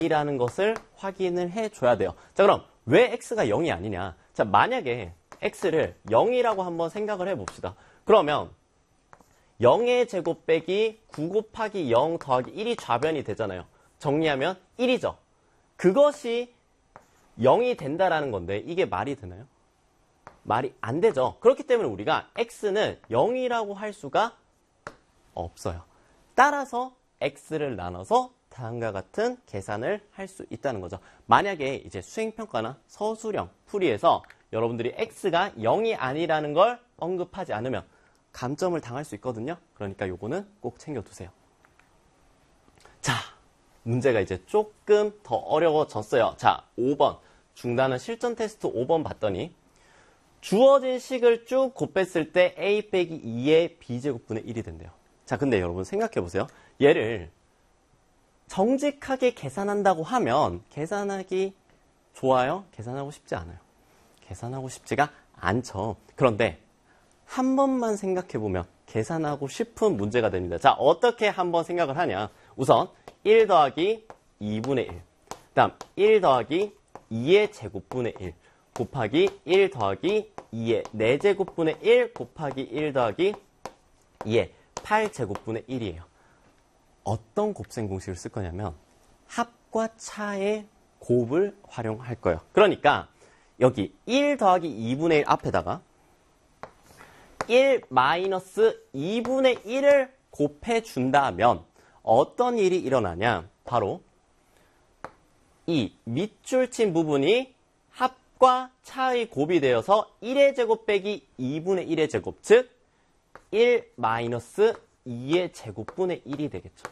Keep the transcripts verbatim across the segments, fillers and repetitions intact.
이라는 것을 확인을 해줘야 돼요. 자, 그럼 왜 x가 영이 아니냐? 자, 만약에 x를 영이라고 한번 생각을 해봅시다. 그러면 영의 제곱 빼기 구 곱하기 영 더하기 일이 좌변이 되잖아요. 정리하면 일이죠. 그것이 영이 된다라는 건데 이게 말이 되나요? 말이 안 되죠. 그렇기 때문에 우리가 x는 영이라고 할 수가 없어요. 따라서 x를 나눠서 다음과 같은 계산을 할 수 있다는 거죠. 만약에 이제 수행평가나 서술형 풀이에서 여러분들이 x가 영이 아니라는 걸 언급하지 않으면 감점을 당할 수 있거든요. 그러니까 요거는 꼭 챙겨두세요. 자, 문제가 이제 조금 더 어려워졌어요. 자, 오 번. 중단은 실전 테스트 오 번 봤더니 주어진 식을 쭉 곱했을 때 a 빼기 이의 b제곱분의 일이 된대요. 자, 근데 여러분 생각해보세요. 얘를 정직하게 계산한다고 하면 계산하기 좋아요? 계산하고 싶지 않아요. 계산하고 싶지가 않죠. 그런데 한 번만 생각해보면 계산하고 싶은 문제가 됩니다. 자, 어떻게 한번 생각을 하냐. 우선 일 더하기 이분의 일, 그 다음 일 더하기 이의 제곱분의 일 곱하기 일 더하기 이의 사 제곱분의 일 곱하기 일 더하기 이의 팔 제곱분의 일이에요. 어떤 곱셈 공식을 쓸 거냐면 합과 차의 곱을 활용할 거예요. 그러니까 여기 일 더하기 이분의 일 앞에다가 일 마이너스 이분의 일을 곱해준다면 어떤 일이 일어나냐. 바로 이 밑줄 친 부분이 합과 차의 곱이 되어서 일의 제곱 빼기 이분의 일의 제곱, 즉 일 마이너스 이의 제곱분의 일이 되겠죠.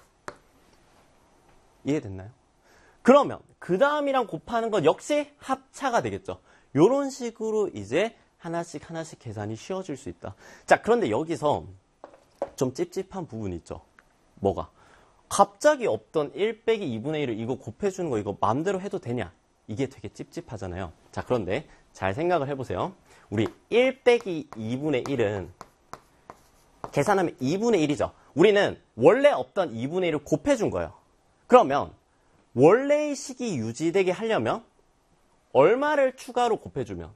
이해됐나요? 그러면 그 다음이랑 곱하는 건 역시 합차가 되겠죠. 이런 식으로 이제 하나씩 하나씩 계산이 쉬워질 수 있다. 자, 그런데 여기서 좀 찝찝한 부분이 있죠. 뭐가? 갑자기 없던 일 빼기 이분의 일을 이거 곱해주는 거 이거 마음대로 해도 되냐? 이게 되게 찝찝하잖아요. 자, 그런데 잘 생각을 해보세요. 우리 일 빼기 이분의 일은 계산하면 이분의 일이죠. 우리는 원래 없던 이분의 일을 곱해준 거예요. 그러면 원래의 식이 유지되게 하려면 얼마를 추가로 곱해주면?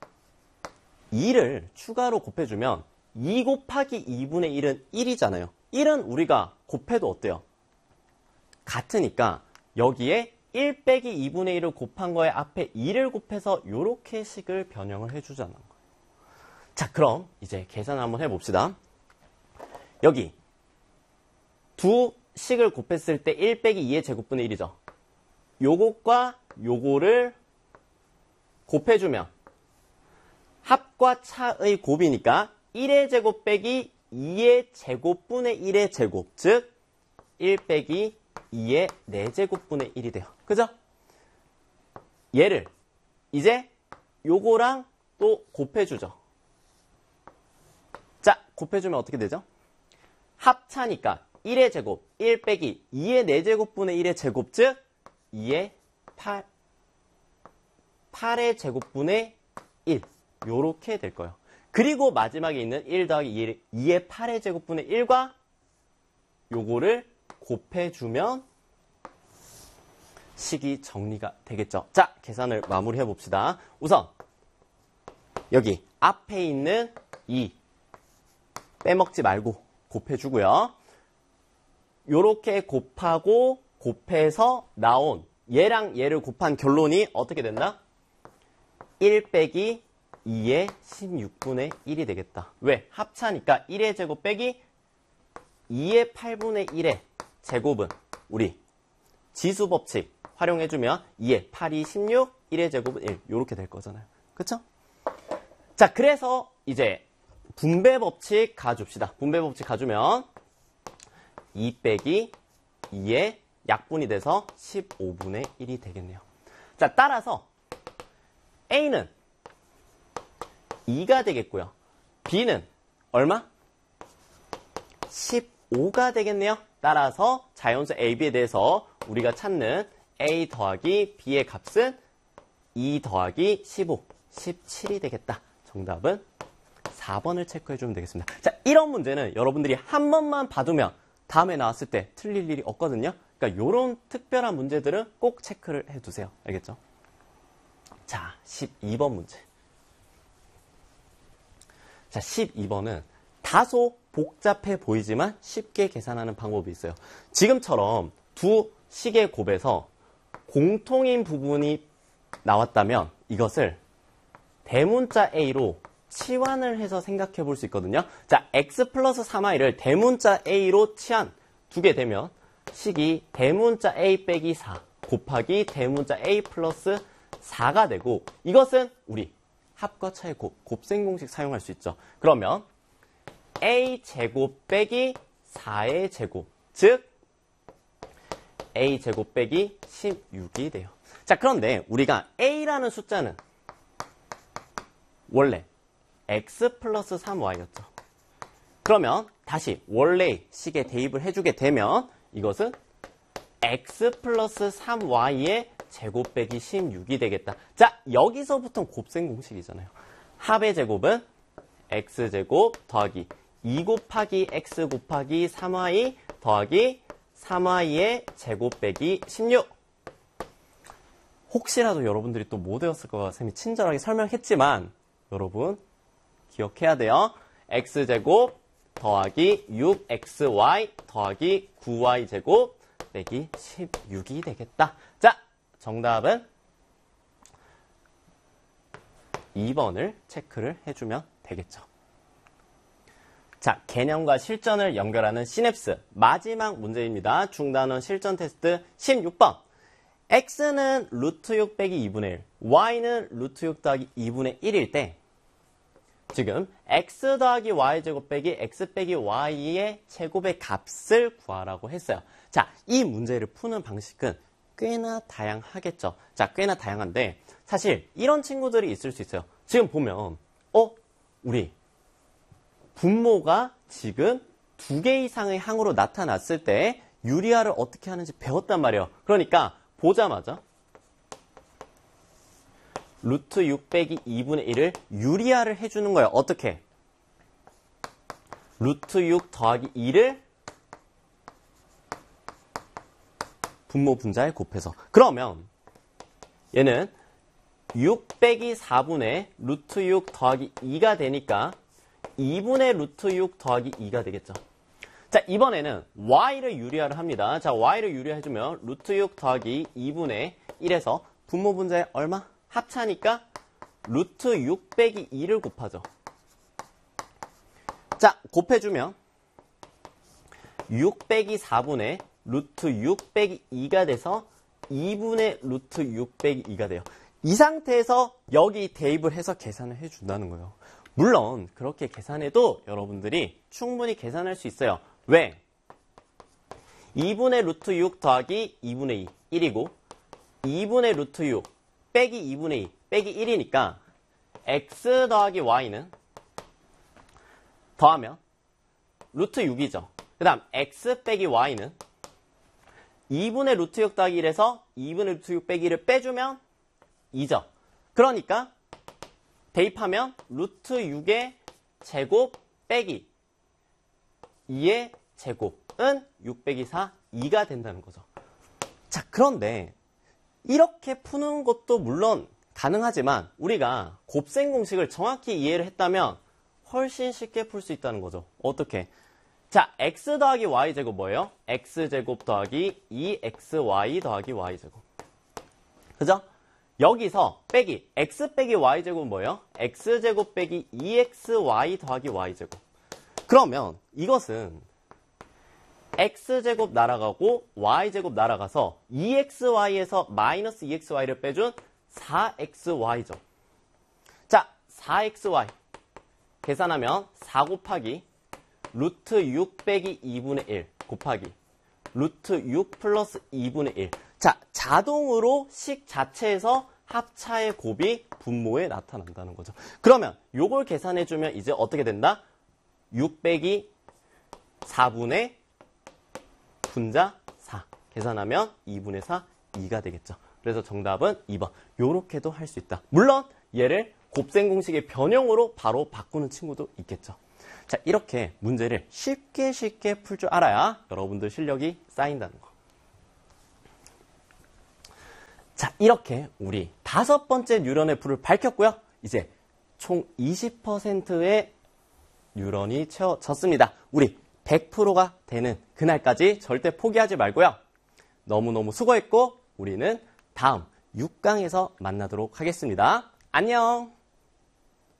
이를 추가로 곱해주면 이 곱하기 이분의 일은 일이잖아요. 일은 우리가 곱해도 어때요? 같으니까 여기에 일 빼기 이분의 일을 곱한 거에 앞에 이를 곱해서 이렇게 식을 변형을 해주자는 거예요. 자, 그럼 이제 계산 한번 해봅시다. 여기 두 식을 곱했을 때 일 빼기 이의 제곱분의 일이죠. 요것과 요거를 곱해주면 합과 차의 곱이니까 일의 제곱 빼기 이의 제곱분의 일의 제곱, 즉 일 빼기 이의 사 제곱분의 일이 돼요. 그죠? 얘를 이제 요거랑 또 곱해주죠. 자, 곱해주면 어떻게 되죠? 합차니까 일의 제곱, 일 빼기 이의 사 제곱분의 일의 제곱, 즉 이의 팔, 팔의 제곱분의 일, 요렇게 될 거예요. 그리고 마지막에 있는 일 더하기 이의 팔의 제곱분의 일과 요거를 곱해주면 식이 정리가 되겠죠. 자, 계산을 마무리해 봅시다. 우선 여기 앞에 있는 이 빼먹지 말고 곱해주고요. 요렇게 곱하고 곱해서 나온 얘랑 얘를 곱한 결론이 어떻게 된다? 일 빼기 이의 십육분의 일이 되겠다. 왜? 합차니까 일의 제곱 빼기 이의 팔분의 일의 제곱은 우리 지수법칙 활용해주면 이의 팔이 십육, 일의 제곱은 일. 요렇게 될 거잖아요. 그쵸? 자, 그래서 이제 분배법칙 가줍시다. 분배법칙 가주면 이 빼기 이의 약분이 돼서 십오분의 일이 되겠네요. 자, 따라서 A는 이가 되겠고요. B는 얼마? 십오가 되겠네요. 따라서 자연수 A, B에 대해서 우리가 찾는 A 더하기 B의 값은 이 더하기 십오, 십칠이 되겠다. 정답은 사 번을 체크해주면 되겠습니다. 자, 이런 문제는 여러분들이 한 번만 봐두면 다음에 나왔을 때 틀릴 일이 없거든요. 그러니까 이런 특별한 문제들은 꼭 체크를 해두세요. 알겠죠? 자, 십이 번 문제. 자, 십이 번은 다소 복잡해 보이지만 쉽게 계산하는 방법이 있어요. 지금처럼 두 식의 곱에서 공통인 부분이 나왔다면 이것을 대문자 A로 치환을 해서 생각해 볼 수 있거든요. 자, x 플러스 삼 와이를 대문자 A로 치환 두게 되면 식이 대문자 A 빼기 사 곱하기 대문자 A 플러스 사가 되고, 이것은 우리 합과 차의 곱, 곱셈 공식 사용할 수 있죠. 그러면 A 제곱 빼기 사의 제곱, 즉 A 제곱 빼기 십육이 돼요. 자, 그런데 우리가 A라는 숫자는 원래 x 플러스 삼 와이였죠. 그러면 다시 원래 식에 대입을 해주게 되면 이것은 x 플러스 삼 와이의 제곱 빼기 십육이 되겠다. 자, 여기서부터 곱셈 공식이잖아요. 합의 제곱은 x제곱 더하기 이 곱하기 x 곱하기 삼 와이 더하기 삼 와이의 제곱 빼기 십육. 혹시라도 여러분들이 또 못 외웠을까 쌤이 친절하게 설명했지만 여러분 기억해야 돼요. x제곱 더하기 육 엑스 와이 더하기 구 와이 제곱 빼기 십육이 되겠다. 자, 정답은 이 번을 체크를 해주면 되겠죠. 자, 개념과 실전을 연결하는 시냅스 마지막 문제입니다. 중단원 실전 테스트 십육 번. x는 루트 육 빼기 이분의 일, y는 루트 육 더하기 이분의 일일 때 지금 x 더하기 y제곱 빼기 x 빼기 y의 제곱의 값을 구하라고 했어요. 자, 이 문제를 푸는 방식은 꽤나 다양하겠죠. 자, 꽤나 다양한데 사실 이런 친구들이 있을 수 있어요. 지금 보면 어? 우리 분모가 지금 두 개 이상의 항으로 나타났을 때 유리화를 어떻게 하는지 배웠단 말이에요. 그러니까 보자마자 루트 육 빼기 이분의 일을 유리화를 해주는 거예요. 어떻게? 루트 육 더하기 이를 분모 분자에 곱해서. 그러면 얘는 육 빼기 사분의 루트 육 더하기 이가 되니까 이분의 루트 육 더하기 이가 되겠죠. 자, 이번에는 y를 유리화를 합니다. 자, y를 유리화해주면 루트 육 더하기 이분의 일에서 분모 분자에 얼마? 합차니까 루트 육 빼기 이를 곱하죠. 자, 곱해주면 육 빼기 사분의 루트 육 빼기 이가 돼서 이분의 루트 육 빼기 이가 돼요. 이 상태에서 여기 대입을 해서 계산을 해준다는 거예요. 물론 그렇게 계산해도 여러분들이 충분히 계산할 수 있어요. 왜? 이분의 루트 육 더하기 이분의 이, 일이고 이분의 루트 육 빼기 이분의 이 빼기 일이니까 x 더하기 y는 더하면 루트 육이죠. 그 다음 x 빼기 y는 이분의 루트 육 더하기 일에서 이분의 루트 육 빼기 일을 빼주면 이죠. 그러니까 대입하면 루트 육의 제곱 빼기 이의 제곱은 육 빼기 사, 이가 된다는 거죠. 자, 그런데 이렇게 푸는 것도 물론 가능하지만 우리가 곱셈 공식을 정확히 이해를 했다면 훨씬 쉽게 풀 수 있다는 거죠. 어떻게? 자, x 더하기 y제곱 뭐예요? x제곱 더하기 이 엑스 와이 더하기 y제곱. 그죠? 여기서 빼기 x 빼기 y제곱 뭐예요? x제곱 빼기 이 엑스 와이 더하기 y제곱. 그러면 이것은 x제곱 날아가고 y제곱 날아가서 이 엑스 와이에서 마이너스 이 엑스 와이를 빼준 사 엑스 와이죠. 자, 사 엑스 와이 계산하면 사 곱하기 루트 육 빼기 이분의 일 곱하기 루트 육 플러스 이분의 일. 자, 자동으로 식 자체에서 합차의 곱이 분모에 나타난다는 거죠. 그러면 요걸 계산해주면 이제 어떻게 된다? 육 빼기 사분의 분자 사. 계산하면 이분의 사, 이가 되겠죠. 그래서 정답은 이 번. 요렇게도 할 수 있다. 물론 얘를 곱셈 공식의 변형으로 바로 바꾸는 친구도 있겠죠. 자, 이렇게 문제를 쉽게 쉽게 풀 줄 알아야 여러분들 실력이 쌓인다는 거. 자, 이렇게 우리 다섯 번째 뉴런의 불을 밝혔고요. 이제 총 이십 퍼센트의 뉴런이 채워졌습니다. 우리 백 퍼센트가 되는 그날까지 절대 포기하지 말고요. 너무너무 수고했고 우리는 다음 육 강에서 만나도록 하겠습니다. 안녕!